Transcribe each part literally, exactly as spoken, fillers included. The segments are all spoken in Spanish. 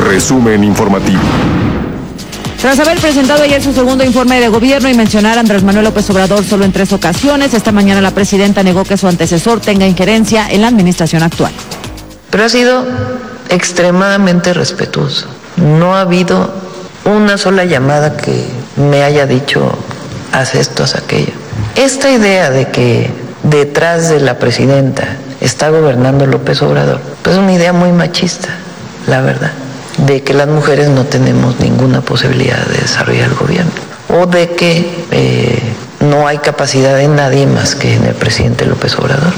Resumen informativo. Tras haber presentado ayer su segundo informe de gobierno y mencionar a Andrés Manuel López Obrador solo en tres ocasiones, esta mañana la presidenta negó que su antecesor tenga injerencia en la administración actual. Pero ha sido extremadamente respetuoso. No ha habido una sola llamada que me haya dicho, haz esto, haz aquello. Esta idea de que detrás de la presidenta está gobernando López Obrador, pues es una idea muy machista, la verdad, de que las mujeres no tenemos ninguna posibilidad de desarrollar el gobierno, o de que eh, no hay capacidad en nadie más que en el presidente López Obrador.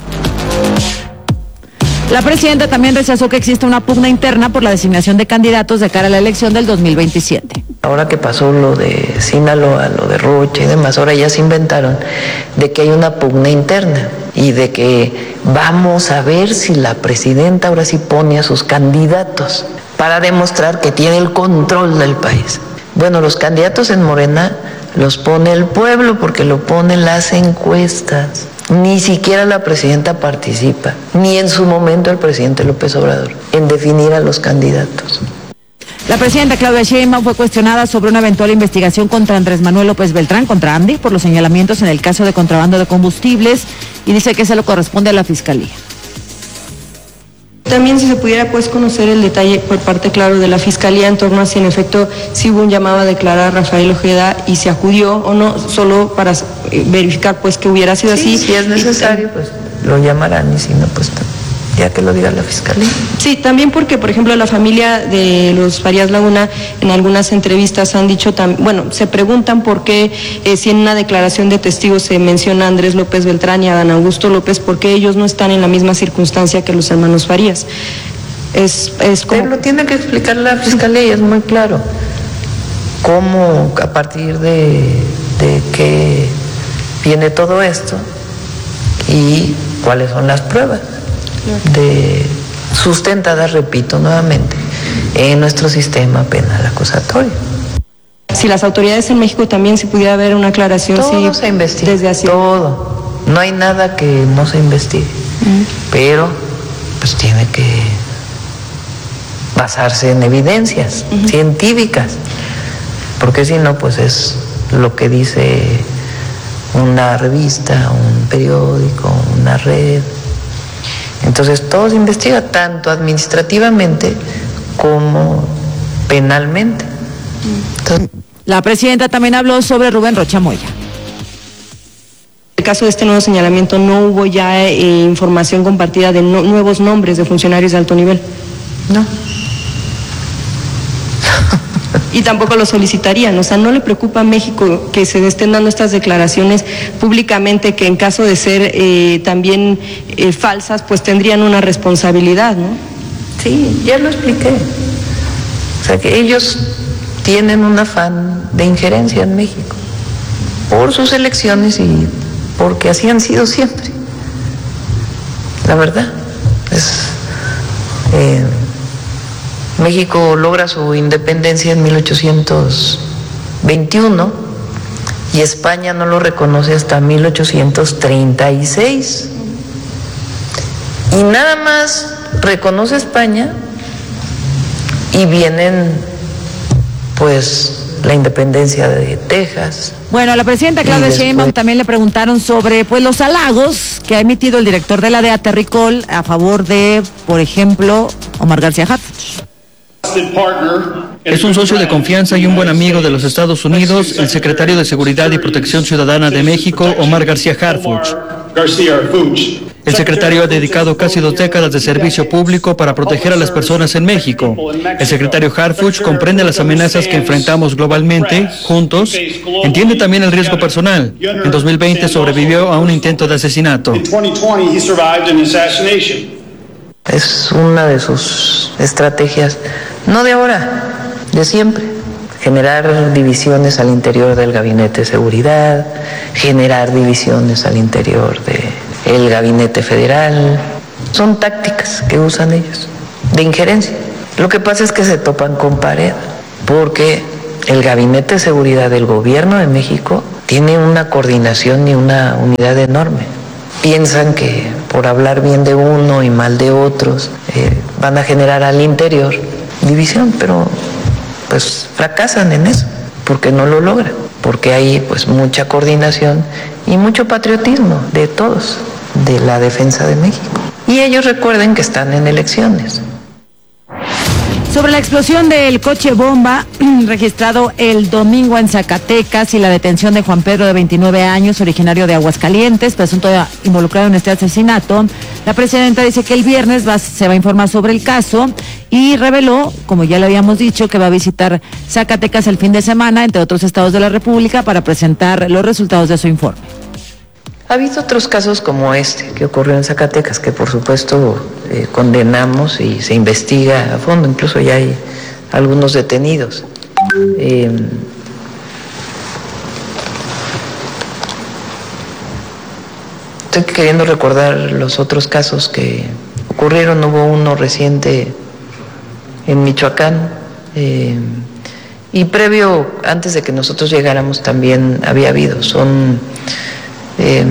La presidenta también rechazó que exista una pugna interna por la designación de candidatos de cara a la elección del dos mil veintisiete. Ahora que pasó lo de Sinaloa, lo de Rocha y demás, ahora ya se inventaron de que hay una pugna interna y de que vamos a ver si la presidenta ahora sí pone a sus candidatos para demostrar que tiene el control del país. Bueno, los candidatos en Morena los pone el pueblo porque lo ponen las encuestas. Ni siquiera la presidenta participa, ni en su momento el presidente López Obrador, en definir a los candidatos. La presidenta Claudia Sheinbaum fue cuestionada sobre una eventual investigación contra Andrés Manuel López Beltrán, contra Andy, por los señalamientos en el caso de contrabando de combustibles, y dice que eso le corresponde a la Fiscalía. También si se pudiera pues conocer el detalle por parte, claro, de la Fiscalía en torno a si en efecto si hubo un llamado a declarar a Rafael Ojeda y se acudió o no, solo para verificar pues que hubiera sido sí, así. Si es necesario, pues lo llamarán, y si no, pues ya que lo diga la Fiscalía. Sí, también porque, por ejemplo, la familia de los Farías Laguna en algunas entrevistas han dicho, tam- bueno, se preguntan por qué eh, si en una declaración de testigos se menciona a Andrés López Beltrán y a Dan Augusto López, ¿por qué ellos no están en la misma circunstancia que los hermanos Farías? Es, es como... Pero lo tiene que explicar la Fiscalía y es muy claro. Cómo, a partir de, de qué viene todo esto y cuáles son las pruebas de sustentadas, repito nuevamente, en nuestro sistema penal acusatorio. Si las autoridades en México también se pudiera ver una aclaración, todo sí, se investiga, desde así. Todo, no hay nada que no se investigue, uh-huh. Pero pues tiene que basarse en evidencias uh-huh. científicas, porque si no, pues es lo que dice una revista, un periódico, una red. Entonces todo se investiga tanto administrativamente como penalmente. Entonces, la presidenta también habló sobre Rubén Rocha Moya. En el caso de este nuevo señalamiento no hubo ya eh, información compartida de no, nuevos nombres de funcionarios de alto nivel. No. Y tampoco lo solicitarían, o sea, ¿no le preocupa a México que se estén dando estas declaraciones públicamente que en caso de ser eh, también eh, falsas, pues tendrían una responsabilidad, ¿no? Sí, ya lo expliqué. O sea, que ellos tienen un afán de injerencia en México por sus elecciones y porque así han sido siempre. La verdad, es... Eh, México logra su independencia en mil ochocientos veintiuno y España no lo reconoce hasta mil ochocientos treinta y seis. Y nada más reconoce España y vienen, pues, la independencia de Texas. Bueno, a la presidenta Claudia después... Sheinbaum también le preguntaron sobre pues los halagos que ha emitido el director de la D E A, Terry Cole, a favor de, por ejemplo, Omar García Harfuch. Es un socio de confianza y un buen amigo de los Estados Unidos, el secretario de Seguridad y Protección Ciudadana de México, Omar García Harfuch. El secretario ha dedicado casi dos décadas de servicio público para proteger a las personas en México. El secretario Harfuch comprende las amenazas que enfrentamos globalmente, juntos, entiende también el riesgo personal. En dos mil veinte sobrevivió a un intento de asesinato. Es una de sus estrategias, no de ahora, de siempre. Generar divisiones al interior del Gabinete de Seguridad, generar divisiones al interior del Gabinete Federal. Son tácticas que usan ellos, de injerencia. Lo que pasa es que se topan con pared, porque el Gabinete de Seguridad del Gobierno de México tiene una coordinación y una unidad enorme. Piensan que por hablar bien de uno y mal de otros, eh, van a generar al interior división, pero pues fracasan en eso, porque no lo logran, porque hay pues mucha coordinación y mucho patriotismo de todos, de la defensa de México. Y ellos recuerden que están en elecciones. Sobre la explosión del coche bomba registrado el domingo en Zacatecas y la detención de Juan Pedro, de veintinueve años, originario de Aguascalientes, presunto involucrado en este asesinato, la presidenta dice que el viernes va, se va a informar sobre el caso y reveló, como ya le habíamos dicho, que va a visitar Zacatecas el fin de semana, entre otros estados de la República, para presentar los resultados de su informe. Ha habido otros casos como este que ocurrió en Zacatecas, que por supuesto eh, condenamos y se investiga a fondo, incluso ya hay algunos detenidos. Eh, estoy queriendo recordar los otros casos que ocurrieron. Hubo uno reciente en Michoacán, eh, y previo, antes de que nosotros llegáramos, también había habido. Son Eh,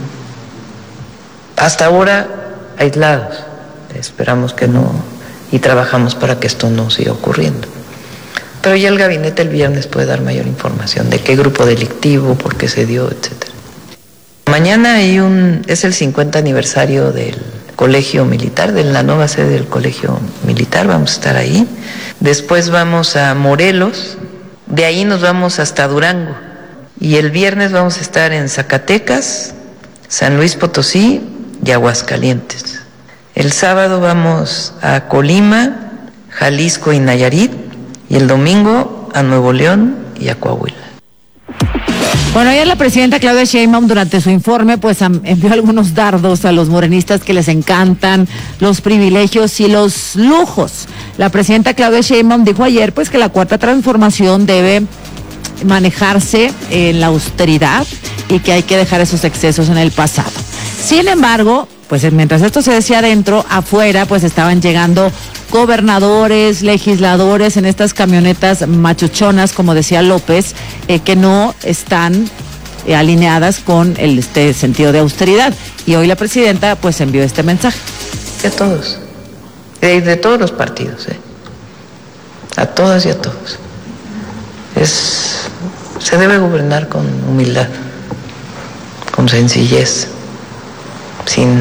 hasta ahora aislados, esperamos que no, y trabajamos para que esto no siga ocurriendo. Pero ya el gabinete el viernes puede dar mayor información de qué grupo delictivo, por qué se dio, etcétera. Mañana hay un, es el cincuenta aniversario del Colegio Militar, de la nueva sede del Colegio Militar, vamos a estar ahí. Después vamos a Morelos, de ahí nos vamos hasta Durango. Y el viernes vamos a estar en Zacatecas, San Luis Potosí y Aguascalientes. El sábado vamos a Colima, Jalisco y Nayarit, y el domingo a Nuevo León y a Coahuila. Bueno, ayer la presidenta Claudia Sheinbaum, durante su informe, pues envió algunos dardos a los morenistas que les encantan los privilegios y los lujos. La presidenta Claudia Sheinbaum dijo ayer, pues, que la Cuarta Transformación debe manejarse en la austeridad y que hay que dejar esos excesos en el pasado. Sin embargo, pues mientras esto se decía adentro, afuera pues estaban llegando gobernadores, legisladores en estas camionetas machuchonas, como decía López, eh, que no están eh, alineadas con el este sentido de austeridad. Y hoy la presidenta pues envió este mensaje. A todos, de, de todos los partidos, ¿eh? A todas y a todos. Es, se debe gobernar con humildad, con sencillez, sin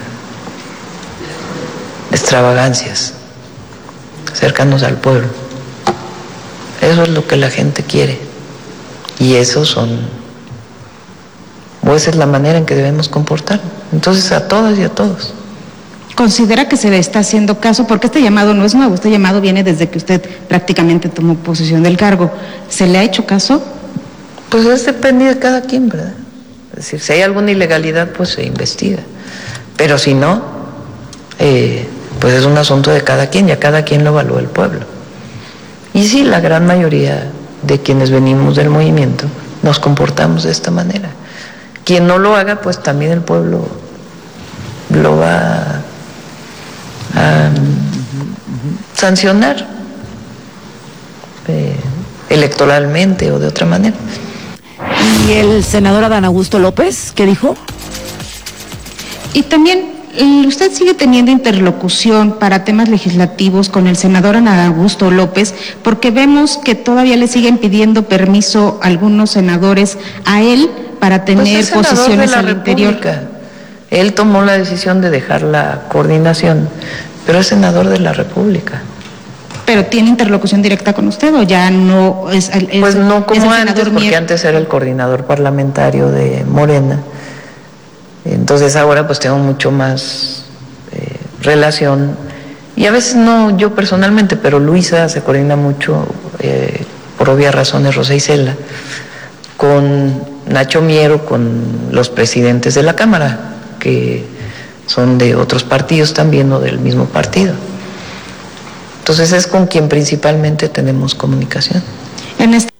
extravagancias, cercanos al pueblo. Eso es lo que la gente quiere, y eso son, o esa es la manera en que debemos comportarnos. Entonces, a todas y a todos. ¿Considera que se le está haciendo caso? Porque este llamado no es nuevo, este llamado viene desde que usted prácticamente tomó posesión del cargo. ¿Se le ha hecho caso? Pues es depende de cada quien, ¿verdad? Es decir, si hay alguna ilegalidad, pues se investiga. Pero si no, eh, pues es un asunto de cada quien, y a cada quien lo evalúa el pueblo. Y sí, la gran mayoría de quienes venimos del movimiento nos comportamos de esta manera. Quien no lo haga, pues también el pueblo lo va a sancionar eh, electoralmente o de otra manera. ¿Y el senador Adán Augusto López qué dijo? Y también, usted sigue teniendo interlocución para temas legislativos con el senador Adán Augusto López, porque vemos que todavía le siguen pidiendo permiso a algunos senadores a él para tener pues es posiciones al interior. Él tomó la decisión de dejar la coordinación, pero es senador de la República. ¿Pero tiene interlocución directa con usted o ya no es? es pues no como antes, porque mío. Antes era el coordinador parlamentario de Morena. Entonces ahora pues tengo mucho más eh, relación. Y a veces no yo personalmente, pero Luisa se coordina mucho, eh, por obvias razones, Rosa Isela, con Nacho Miero, con los presidentes de la Cámara, que son de otros partidos también o del mismo partido. Entonces es con quien principalmente tenemos comunicación. En este...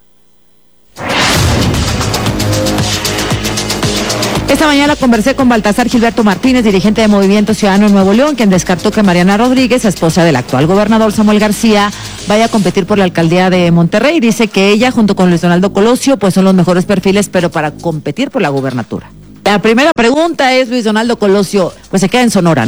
Esta mañana conversé con Baltasar Gilberto Martínez, dirigente de Movimiento Ciudadano en Nuevo León, quien descartó que Mariana Rodríguez, esposa del actual gobernador Samuel García, vaya a competir por la alcaldía de Monterrey. Dice que ella, junto con Luis Donaldo Colosio, pues son los mejores perfiles, pero para competir por la gubernatura. La primera pregunta es, Luis Donaldo Colosio, pues se queda en Sonora, ¿no?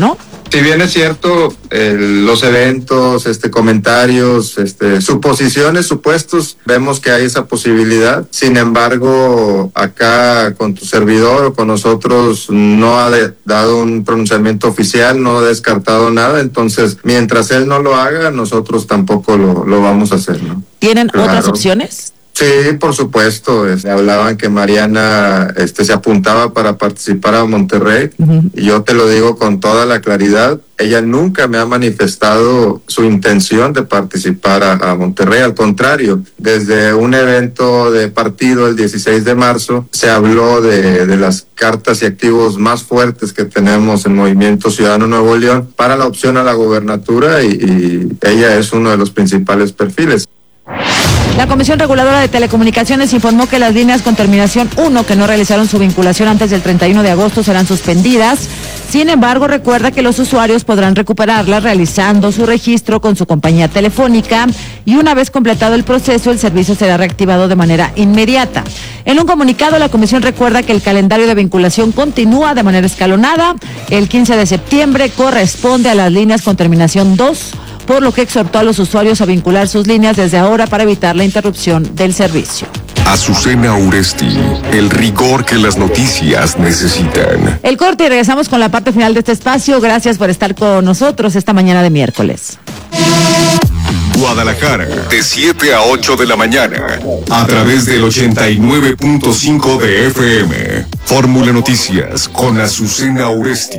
Si bien es cierto, eh, los eventos, este, comentarios, este, suposiciones, supuestos, vemos que hay esa posibilidad. Sin embargo, acá con tu servidor o con nosotros no ha de, dado un pronunciamiento oficial, no ha descartado nada. Entonces, mientras él no lo haga, nosotros tampoco lo, lo vamos a hacer, ¿no? ¿Tienen Claro. otras opciones? Sí, por supuesto. Este, hablaban que Mariana este, se apuntaba para participar a Monterrey. Uh-huh. Y yo te lo digo con toda la claridad. Ella nunca me ha manifestado su intención de participar a, a Monterrey. Al contrario, desde un evento de partido el dieciséis de marzo se habló de, de las cartas y activos más fuertes que tenemos en Movimiento Ciudadano Nuevo León para la opción a la gobernatura y, y ella es uno de los principales perfiles. La Comisión Reguladora de Telecomunicaciones informó que las líneas con terminación uno que no realizaron su vinculación antes del treinta y uno de agosto serán suspendidas. Sin embargo, recuerda que los usuarios podrán recuperarlas realizando su registro con su compañía telefónica y una vez completado el proceso, el servicio será reactivado de manera inmediata. En un comunicado, la Comisión recuerda que el calendario de vinculación continúa de manera escalonada. El quince de septiembre corresponde a las líneas con terminación dos, por lo que exhortó a los usuarios a vincular sus líneas desde ahora para evitar la interrupción del servicio. Azucena Uresti, el rigor que las noticias necesitan. El corte y regresamos con la parte final de este espacio. Gracias por estar con nosotros esta mañana de miércoles. Guadalajara, de siete a ocho de la mañana, a través del ochenta y nueve punto cinco de F M. Fórmula Noticias con Azucena Uresti.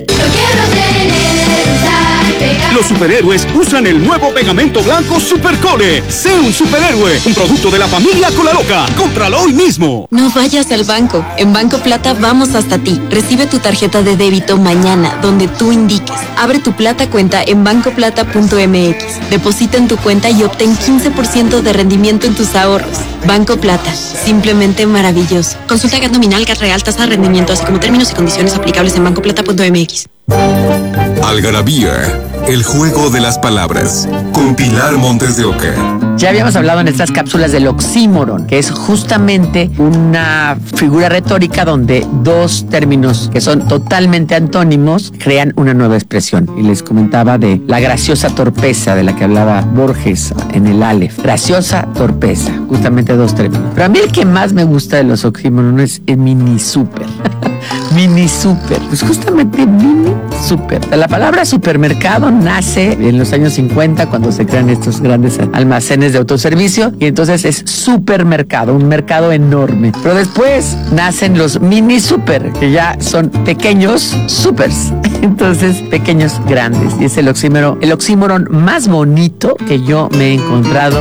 Los superhéroes usan el nuevo pegamento blanco Supercore. Sé un superhéroe, un producto de la familia Colaloca. Cómpralo hoy mismo. No vayas al banco. En Banco Plata vamos hasta ti. Recibe tu tarjeta de débito mañana, donde tú indiques. Abre tu Plata cuenta en banco plata punto m x. Deposita en tu cuenta y obtén quince por ciento de rendimiento en tus ahorros. Banco Plata, simplemente maravilloso. Consulta G A T nominal, G A T real, tasa de rendimiento, así como términos y condiciones aplicables en banco plata punto m x. Algarabía, el juego de las palabras, con Pilar Montes de Oca. Ya habíamos hablado en estas cápsulas del oxímoron, que es justamente una figura retórica donde dos términos que son totalmente antónimos crean una nueva expresión. Y les comentaba de la graciosa torpeza de la que hablaba Borges en el Aleph. Graciosa torpeza, justamente dos términos. Pero a mí el que más me gusta de los oxímoronos es el mini super. Mini super, pues justamente mini super. La palabra supermercado nace en los años cincuenta cuando se crean estos grandes almacenes de autoservicio y entonces es supermercado, un mercado enorme. Pero después nacen los mini super, que ya son pequeños supers, entonces pequeños grandes. Y es el oxímoron, el oxímoron más bonito que yo me he encontrado.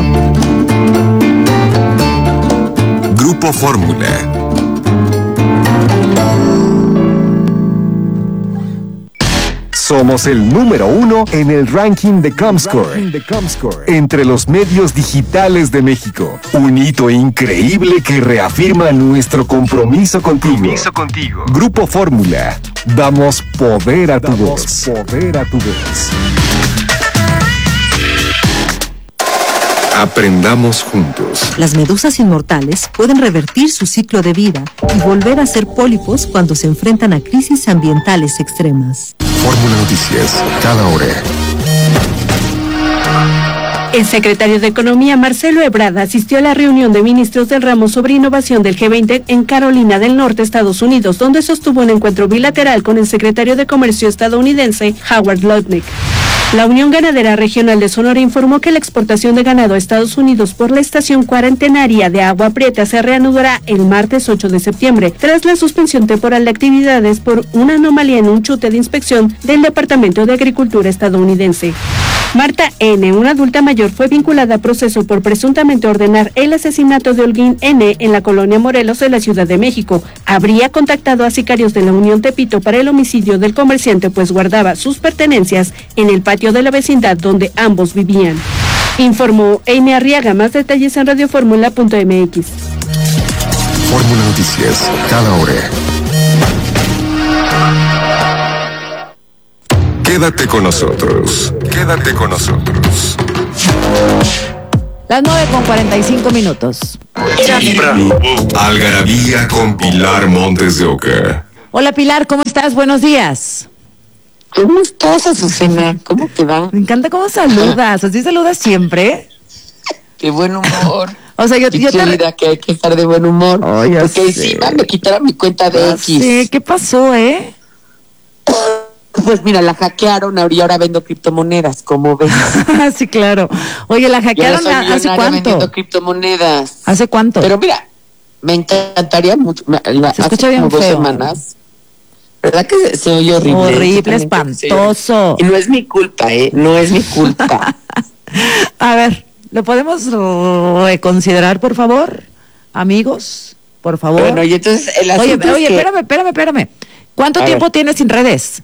Grupo Fórmula. Somos el número uno en el ranking de Comscore, entre los medios digitales de México. Un hito increíble que reafirma nuestro compromiso contigo. Compromiso contigo. Grupo Fórmula. Damos poder a tu voz. Poder a tu voz. Aprendamos juntos. Las medusas inmortales pueden revertir su ciclo de vida y volver a ser pólipos cuando se enfrentan a crisis ambientales extremas. Fórmula Noticias, cada hora. El secretario de Economía, Marcelo Ebrard, asistió a la reunión de ministros del ramo sobre innovación del G veinte en Carolina del Norte, Estados Unidos, donde sostuvo un encuentro bilateral con el secretario de Comercio estadounidense, Howard Lutnick. La Unión Ganadera Regional de Sonora informó que la exportación de ganado a Estados Unidos por la estación cuarentenaria de Agua Prieta se reanudará el martes ocho de septiembre, tras la suspensión temporal de actividades por una anomalía en un chute de inspección del Departamento de Agricultura estadounidense. Marta N., una adulta mayor, fue vinculada a proceso por presuntamente ordenar el asesinato de Holguín N. en la colonia Morelos de la Ciudad de México. Habría contactado a sicarios de la Unión Tepito para el homicidio del comerciante, pues guardaba sus pertenencias en el patio de la vecindad donde ambos vivían. Informó Amy Arriaga. Más detalles en radioformula punto m x. Fórmula Noticias, cada hora. Quédate con nosotros. Quédate con nosotros. Las nueve con cuarenta y cinco minutos. Algarabía con Pilar Montes de Oca. Hola Pilar, ¿cómo estás? Buenos días. ¿Cómo estás, Azucena? ¿Cómo te va? Me encanta cómo saludas. ¿Así saludas siempre? De buen humor. O sea, yo, y yo te... querida, que hay que estar de buen humor. Oh, porque sé. encima me quitaron mi cuenta de X. Sí, ¿qué pasó, eh? Pues mira, la hackearon y ahora vendo criptomonedas, ¿cómo ves? Sí, claro. Oye, ¿la hackearon hace cuánto? Vendiendo criptomonedas. ¿Hace cuánto? Pero mira, me encantaría mucho. La, se escucha hace bien como feo. dos semanas. ¿Verdad que se oye horrible? Horrible, espantoso. Y no es mi culpa, ¿eh? No es mi culpa. A ver, ¿lo podemos reconsiderar, por favor? Amigos, por favor. Bueno, y entonces el asunto Oye, es oye, que... espérame, espérame, espérame. ¿Cuánto A tiempo ver. tienes sin redes?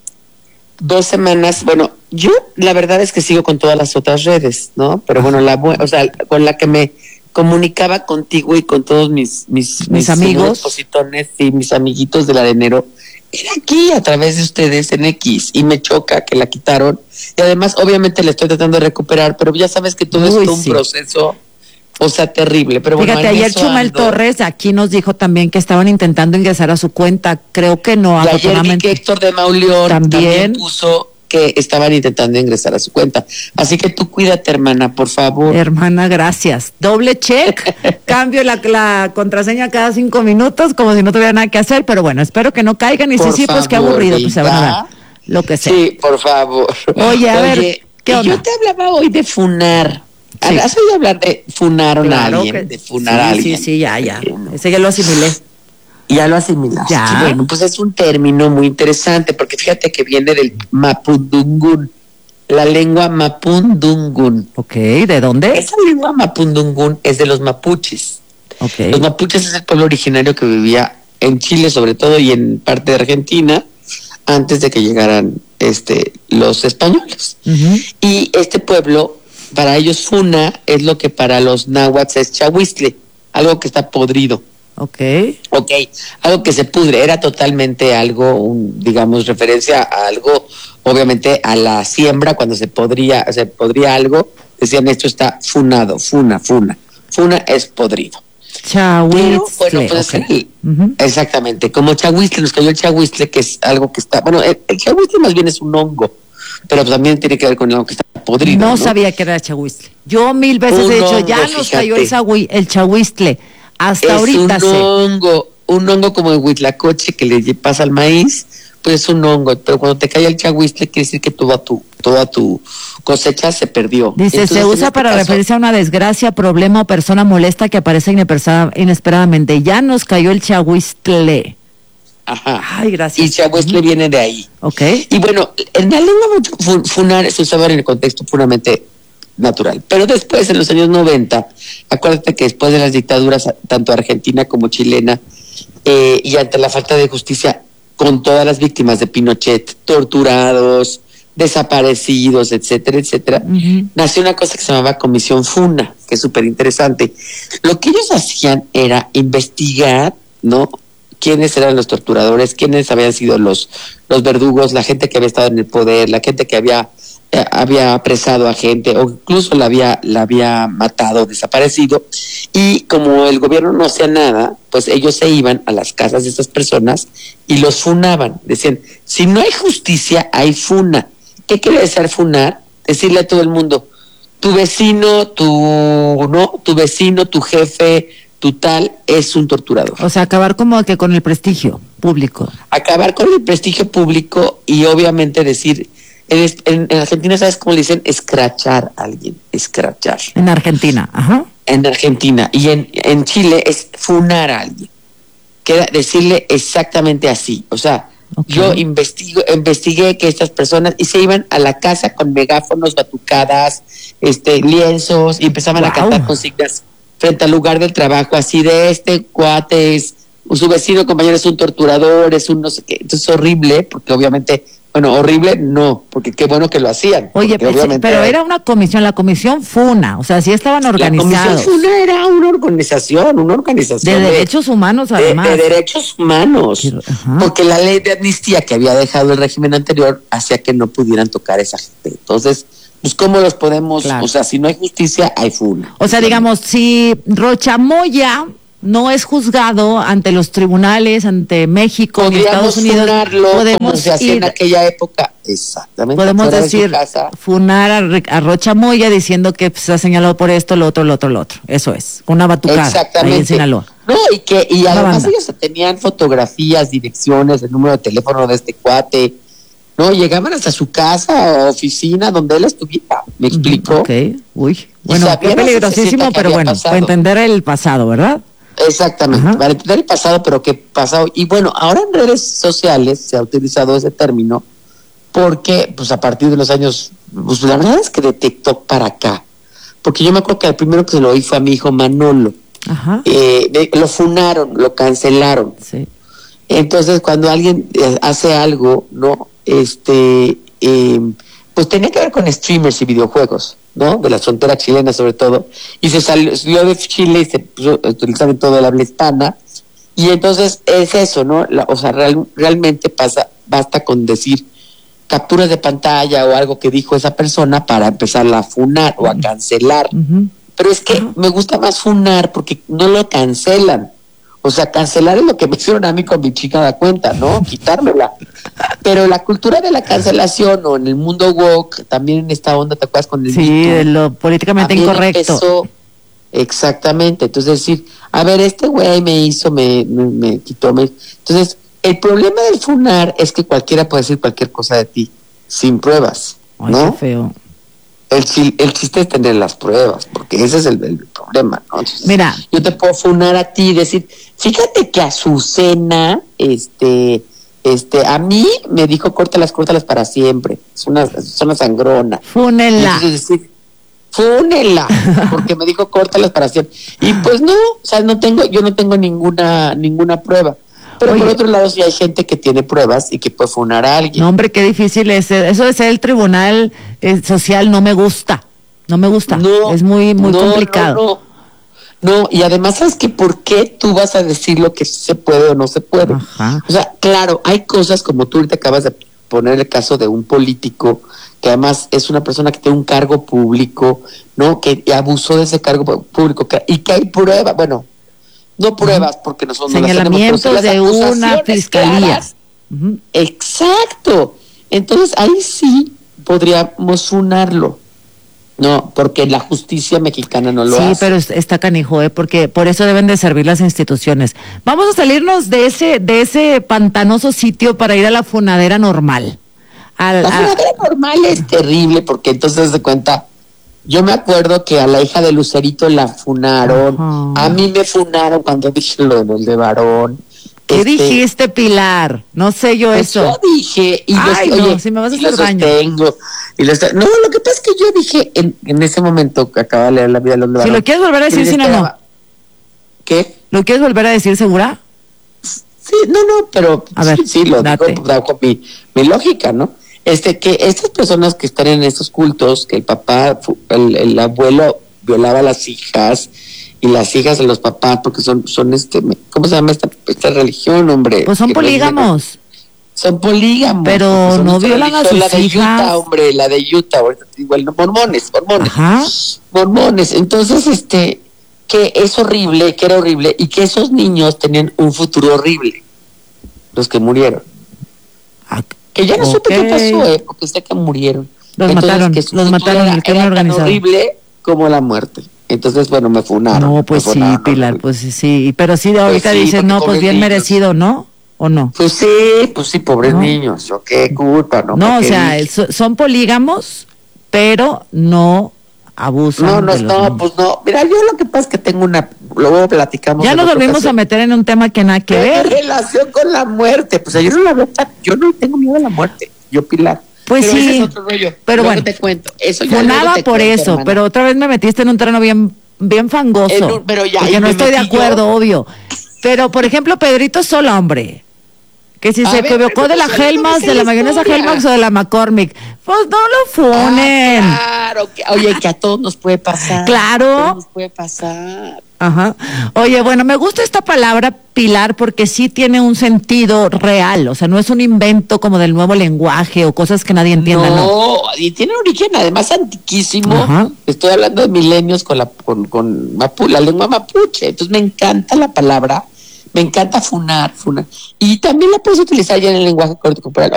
Dos semanas. Bueno, yo la verdad es que sigo con todas las otras redes, ¿no? Pero bueno, la bu- o sea, con la que me comunicaba contigo y con todos mis mis, Mis amigos. positones y mis amiguitos del arenero, era aquí a través de ustedes en X, y me choca que la quitaron. Y además, obviamente, la estoy tratando de recuperar, pero ya sabes que todo Uy, es todo un sí. proceso, o sea, terrible. Pero bueno, Fíjate, en ayer eso Chumel ando. Torres aquí nos dijo también que estaban intentando ingresar a su cuenta. Creo que no, Y ayer vi afortunadamente. que Héctor de Mauleón También. también puso que estaban intentando ingresar a su cuenta. Así que tú cuídate, hermana, por favor. Hermana, gracias. Doble check. Cambio la, la contraseña cada cinco minutos como si no tuviera nada que hacer, pero bueno, espero que no caigan y Por si sí, pues qué favor, aburrido, pues se van a ¿verdad? dar lo que sea. Sí, por favor. Oye, a ver, ¿qué y onda? yo te hablaba hoy de funar. Sí. ¿Has oído hablar de funaron Claro a alguien? que- De funar sí, a alguien. Sí, sí, ya, ya. Ese ya lo asimilé. Ya lo asimilaste. Ya. Bueno, pues es un término muy interesante porque fíjate que viene del mapudungun, la lengua mapudungun. Ok, ¿de dónde? Esa lengua mapudungun es de los mapuches. Ok. Los mapuches es el pueblo originario que vivía en Chile sobre todo y en parte de Argentina antes de que llegaran este los españoles. Ujú. Y este pueblo, para ellos funa es lo que para los náhuatl es chahuistle, algo que está podrido. Ok. Ok, algo que se pudre, era totalmente algo, un, digamos, referencia a algo, obviamente a la siembra, cuando se podría, se podría algo, decían esto está funado, funa, funa, funa es podrido. Pero, bueno, Chahuistle. pues ok. el- Ujú. exactamente, como chahuistle, nos cayó el chahuistle, que es algo que está, bueno, el, el chahuistle más bien es un hongo, pero también tiene que ver con algo que está podrido. No, No, sabía que era chahuistle. Yo mil veces Un he dicho, hongo, ya nos fíjate. cayó el, chahui- el chahuistle. Hasta es ahorita un sé. hongo, un hongo como el huitlacoche que le pasa al maíz, pues es un hongo, pero cuando te cae el chahuistle quiere decir que toda tu, toda tu cosecha se perdió. Dice, Entonces, se en usa este para caso, referirse a una desgracia, problema o persona molesta que aparece inesperada- inesperadamente. Ya nos cayó el chahuistle. Ajá. Ay, gracias. Y chahuistle viene de ahí. Ok. Y bueno, en la lengua mucho fu- funar se usaba en el contexto puramente natural. Pero después, en los años noventa, acuérdate que después de las dictaduras, tanto argentina como chilena, eh, y ante la falta de justicia con todas las víctimas de Pinochet, torturados, desaparecidos, etcétera, etcétera, Ujú. nació una cosa que se llamaba Comisión Funa, que es súper interesante. Lo que ellos hacían era investigar, ¿no? Quiénes eran los torturadores, quiénes habían sido los, los verdugos, la gente que había estado en el poder, la gente que había, eh, había apresado a gente o incluso la había, la había matado, desaparecido. Y como el gobierno no hacía nada, pues ellos se iban a las casas de estas personas y los funaban. Decían, si no hay justicia, hay funa. ¿Qué quiere decir funar? Decirle a todo el mundo, tu vecino, tu, no, tu vecino, tu jefe, tu tal, es un torturador. O sea, acabar como que con el prestigio público. Acabar con el prestigio público y obviamente decir, en, es- en- en Argentina, ¿sabes cómo le dicen? Escrachar a alguien, escrachar. En Argentina, ajá. En Argentina. Y en, en Chile es funar a alguien. Queda decirle exactamente así. O sea, Ok. yo investigo, investigué que estas personas, y se iban a la casa con megáfonos, batucadas, este, lienzos, y empezaban a Guau. cantar consignas frente al lugar del trabajo, así de este cuate es, su vecino compañero es un torturador, es un no sé qué. Entonces horrible, porque obviamente, bueno, horrible no, porque qué bueno que lo hacían. Oye, porque pero, obviamente pero era una comisión, la comisión Funa, o sea, sí estaban la Comisión organizados. Funa era una organización, una organización De derechos humanos, de- además. de derechos humanos, Quiero- ajá. porque la ley de amnistía que había dejado el régimen anterior hacía que no pudieran tocar a esa gente. Entonces, pues cómo los podemos, Claro. o sea, si no hay justicia, hay funa. O sea, digamos, si Rochamoya no es juzgado ante los tribunales, ante México y Estados Unidos, funarlo, podemos como se hacía ir, en aquella época. Exactamente. podemos fuera de decir, su casa. funar a, a Rocha Moya diciendo que se ha señalado por esto, lo otro, lo otro, lo otro. Eso es, una batucada Exactamente. ahí en Sinaloa. No, y que y Una además banda. ellos tenían fotografías, direcciones, el número de teléfono de este cuate. No, llegaban hasta su casa o oficina donde él estuviera. ¿Me explico? Ok, uy. Bueno, sabían qué ese peligrosísimo, secreto que pero había bueno, pasado. para entender el pasado, ¿verdad? Exactamente, Ajá. para entender el pasado, pero qué pasado. Y bueno, ahora en redes sociales se ha utilizado ese término porque, pues a partir de los años, pues la verdad es que de TikTok para acá, porque yo me acuerdo que el primero que se lo oí fue a mi hijo Manolo. Ajá. Eh, de- lo funaron, lo cancelaron. Sí. Entonces, cuando alguien eh, hace algo, ¿no? Este, eh, pues tenía que ver con streamers y videojuegos, ¿no? De la frontera chilena sobre todo. Y se salió, salió de Chile y se puso a utilizar en todo el habla hispana. Y entonces es eso, ¿no? La- o sea, real- realmente pasa, basta con decir capturas de pantalla o algo que dijo esa persona para empezarla a funar o a cancelar. Ujú. Pero es que me gusta más funar porque no lo cancelan. O sea, cancelar es lo que me hicieron a mí con mi chica da cuenta, ¿no? Quitármela. Pero la cultura de la cancelación o en el mundo woke, también en esta onda, ¿te acuerdas con el Sí, Me Too? de lo políticamente También incorrecto. empezó- exactamente. Entonces decir, a ver, este güey me hizo, me, me, me quitó. Me... Entonces, el problema del funar es que cualquiera puede decir cualquier cosa de ti, sin pruebas, Ay, ¿no? qué feo. El, chi- el chiste es tener las pruebas, porque ese es el, el problema, ¿no? Entonces, Mira. yo te puedo funar a ti y decir, fíjate que Azucena, este, este, a mí me dijo córtalas, córtalas para siempre. Es una, es una sangrona. Fúnenla. Entonces decir, fúnela, porque me dijo córtalas para siempre. Y pues no, o sea, no tengo, yo no tengo ninguna, ninguna prueba. Pero Oye. por otro lado, sí hay gente que tiene pruebas y que puede funar a alguien. No, hombre, qué difícil es. Eso de ser el tribunal eh, social no me gusta. No me gusta. No, es muy, muy no, complicado. No, no. No, y además, ¿sabes qué? ¿Por qué tú vas a decir lo que se puede o no se puede? Ajá. O sea, claro, hay cosas como tú ahorita acabas de poner el caso de un político que además es una persona que tiene un cargo público, ¿no? Que abusó de ese cargo pu- público que- y que hay pruebas, bueno, no pruebas porque no son no las tenemos, pero sí Señalamientos las de una acusaciones fiscalía. claras. Ujú. Exacto. Entonces ahí sí podríamos funarlo. No, porque la justicia mexicana no lo Sí, hace. pero es- está canijo, ¿eh? Porque por eso deben de servir las instituciones. Vamos a salirnos de ese, de ese pantanoso sitio para ir a la funadera normal. Al- La a- funadera normal es terrible porque entonces de cuenta, yo me acuerdo que a la hija de Lucerito la funaron, Ajá. a mí me funaron cuando dije lo del de varón. ¿Qué Este, dijiste, Pilar? No sé yo pues eso. yo dije, y Ay, lo, no, oye, si me vas a y lo hacer daño. sostengo, y lo sostengo. No, lo que pasa es que yo dije en, en ese momento que acaba de leer la vida de los de Si varón, lo quieres volver a que decir, les si no, no. quedaba- ¿Qué? ¿Lo quieres volver a decir, segura? Sí, no, no, pero A ver, sí, sí, lo date. digo bajo mi, mi lógica, ¿no? Este, que estas personas que están en estos cultos, que el papá, fu- el, el abuelo violaba a las hijas y las hijas de los papás, porque son, son este, ¿cómo se llama esta, esta religión, hombre? Pues son Que no es- polígamos. Son polígamos. Pero porque son no esta violan a religión, sus la de hijas. Utah, hombre, la de Utah, ahorita te digo, el- mormones, mormones. Ajá. Mormones. Entonces, este, que es horrible, que era horrible, y que esos niños tenían un futuro horrible, los que murieron. Ah, Que ya no supe ok. qué pasó, eh, porque sé que murieron. Los mataron, que su los futuro mataron, era- el crimen era tan organizado. horrible como la muerte. Entonces, bueno, me funaron. No, me pues sí, funaron, Pilar, ¿no? pues sí, sí. Pero sí, de ahorita sí, dicen, porque no, pues pobres bien niños. merecido, ¿no? ¿O no? Pues sí, pues sí, pobres No. niños. Yo qué culpa, ¿no? No, o ¿Qué sea, dije? so- son polígamos, pero no abusan. No, no, de los no, niños. pues no. Mira, yo lo que pasa es que tengo una. Luego platicamos. Ya en nos otra volvimos a ocasión. meter en un tema que nada que ¿Qué ver. relación con la muerte? Pues yo no la veo tan- yo no tengo miedo a la muerte. Yo, Pilar. Pues Pero sí, ese es otro rollo. pero Luego bueno. te cuento. Eso ya Fue luego nada te por cuento, eso, hermana. pero otra vez me metiste en un terreno bien, bien fangoso. En un- pero ya, porque y no me estoy de metí yo. acuerdo, obvio. Pero, por ejemplo, Pedrito Sola, hombre. Que si A se ver, equivocó de la Pedrito Sola, no me Helmans, sé de la la mayonesa historia. Helmans o de la McCormick. Pues no lo funen. Ah, claro, que, oye, que a todos nos puede pasar. Claro. A todos nos puede pasar. Ajá. Oye, bueno, me gusta esta palabra, Pilar, porque sí tiene un sentido real, o sea, no es un invento como del nuevo lenguaje o cosas que nadie entienda, ¿no? No, y tiene origen además antiquísimo. Ajá. Estoy hablando de milenios con la con, con mapu, la lengua mapuche, entonces me encanta la palabra, me encanta funar, funar. Y también la puedes utilizar ya en el lenguaje corporal.